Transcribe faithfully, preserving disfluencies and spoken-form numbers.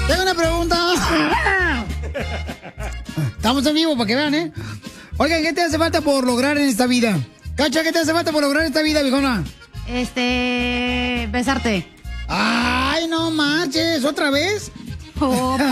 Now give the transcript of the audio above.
Tengo una pregunta. Estamos en vivo para que vean, ¿eh? Oigan, ¿qué te hace falta por lograr en esta vida? Cacha, ¿qué te hace falta por lograr en esta vida, viejona? Este... besarte. Ay, no manches, ¿otra vez? Oh,